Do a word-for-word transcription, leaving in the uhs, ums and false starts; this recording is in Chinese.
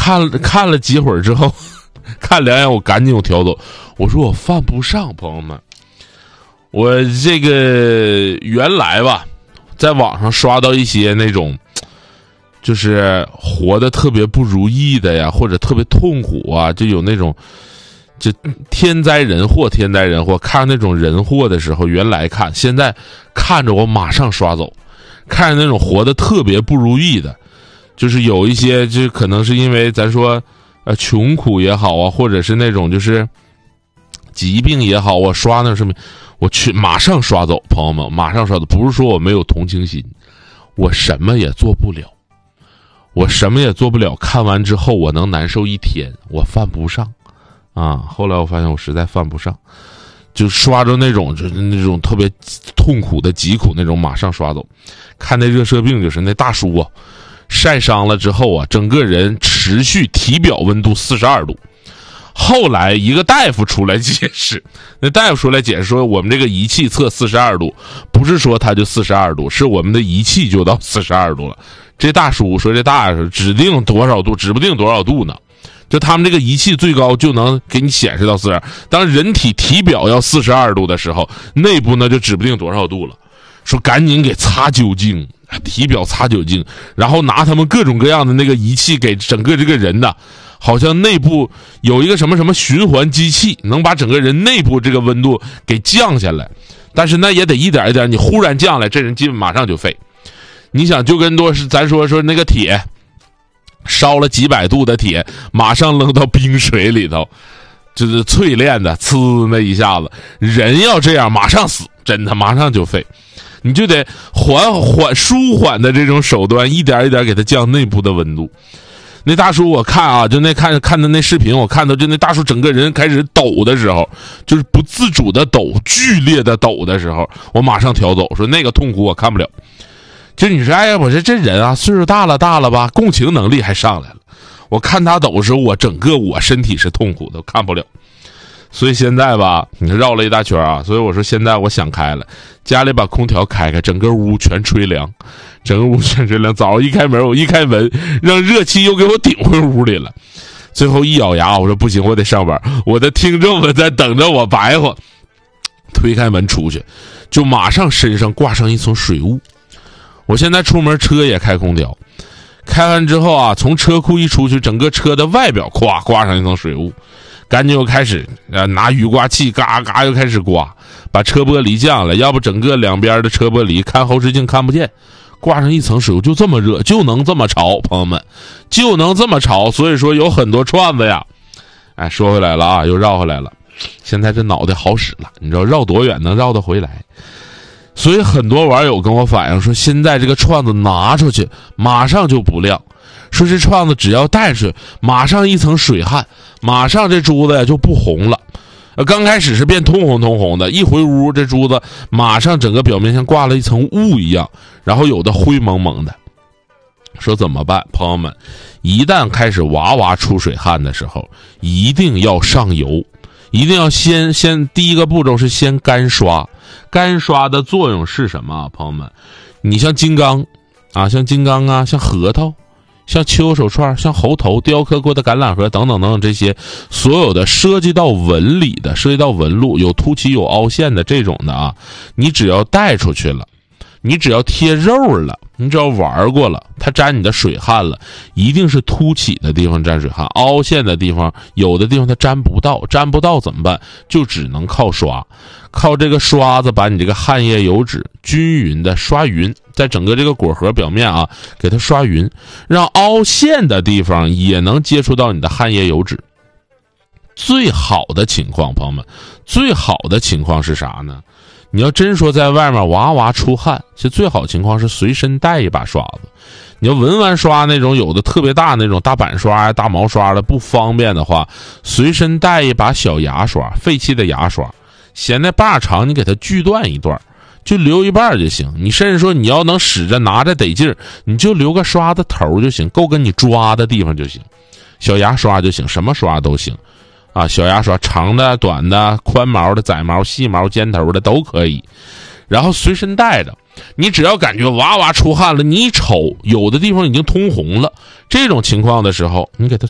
看看了几会儿之后，看两眼我赶紧我调走，我说我犯不上，朋友们，我这个原来吧，在网上刷到一些那种，就是活得特别不如意的呀，或者特别痛苦啊，就有那种。就天灾人祸，天灾人祸，看那种人祸的时候，原来看，现在看着我马上刷走。看着那种活得特别不如意的，就是有一些，就可能是因为咱说，呃，穷苦也好啊，或者是那种就是疾病也好，我刷那什么，我去马上刷走，朋友们，马上刷走。不是说我没有同情心，我什么也做不了，我什么也做不了。看完之后，我能难受一天，我犯不上。啊！后来我发现我实在犯不上，就刷着那种就是那种特别痛苦的疾苦那种，马上刷走。看那热射病，就是那大叔啊，晒伤了之后啊，整个人持续体表温度四十二度。后来一个大夫出来解释，那大夫出来解释说，我们这个仪器测四十二度，不是说他就四十二度，是我们的仪器就到四十二度了。这大叔说，这大夫指定多少度，指不定多少度呢。就他们这个仪器最高就能给你显示到四十二，当人体体表要四十二度的时候，内部呢就指不定多少度了。说赶紧给擦酒精，体表擦酒精，然后拿他们各种各样的那个仪器给整个这个人的，好像内部有一个什么什么循环机器，能把整个人内部这个温度给降下来。但是那也得一点一点，你忽然降来，这人基本马上就废。你想，就跟多是咱说说那个铁。烧了几百度的铁，马上扔到冰水里头，就是淬炼的，呲那一下子，人要这样马上死，真的马上就废。你就得缓缓舒缓的这种手段，一点一点给它降内部的温度。那大叔我看啊，就那看看的那视频，我看到就那大叔整个人开始抖的时候，就是不自主的抖，剧烈的抖的时候，我马上调走，说那个痛苦我看不了。就你说，哎呀，我这这人啊，岁数大了大了吧，共情能力还上来了。我看他抖的时候，我整个我身体是痛苦的，看不了。所以现在吧，你绕了一大圈啊，所以我说现在我想开了，家里把空调开开，整个屋全吹凉，整个屋全吹凉。早上一开门，我一开门，让热气又给我顶回屋里了。最后一咬牙，我说不行，我得上班。我的听众们在等着我白活。推开门出去，就马上身上挂上一层水雾。我现在出门车也开空调，开完之后啊，从车库一出去，整个车的外表咵挂上一层水雾，赶紧又开始呃拿雨刮器嘎嘎又开始刮，把车玻璃降了，要不整个两边的车玻璃看后视镜看不见，挂上一层水雾，就这么热，就能这么潮，朋友们，就能这么潮。所以说有很多串子呀，哎，说回来了啊，又绕回来了。现在这脑袋好使了，你知道绕多远能绕得回来。所以很多网友跟我反映说，现在这个串子拿出去马上就不亮，说这串子只要带出去马上一层水汗，马上这珠子呀就不红了。刚开始是变通红通红的，一回屋这珠子马上整个表面像挂了一层雾一样，然后有的灰蒙蒙的。说怎么办？朋友们，一旦开始哇哇出水汗的时候，一定要上油，一定要先先第一个步骤是先干刷。干刷的作用是什么啊，朋友们？你像金刚啊，像金刚啊，像核桃，像秋手串，像猴头，雕刻过的橄榄核等等等等，这些所有的涉及到纹理的，涉及到纹路，有凸起有凹陷的这种的啊，你只要带出去了，你只要贴肉了，你只要玩过了，它沾你的水汗了，一定是凸起的地方沾水汗，凹陷的地方有的地方它沾不到，沾不到怎么办？就只能靠刷，靠这个刷子把你这个汗液油脂均匀的刷匀，在整个这个果核表面啊，给它刷匀，让凹陷的地方也能接触到你的汗液油脂。最好的情况，朋友们，最好的情况是啥呢？你要真说在外面哇哇出汗，其实最好情况是随身带一把刷子。你要文玩刷那种有的特别大那种大板刷呀、大毛刷的不方便的话，随身带一把小牙刷，废弃的牙刷，嫌那把长你给它锯断一段，就留一半就行。你甚至说你要能使着拿着得劲儿，你就留个刷子头就行，够跟你抓的地方就行。小牙刷就行，什么刷都行。啊，小牙刷长的、短的、宽毛的、窄毛、细毛、尖头的都可以，然后随身带着。你只要感觉哇哇出汗了，你一瞅有的地方已经通红了，这种情况的时候，你给它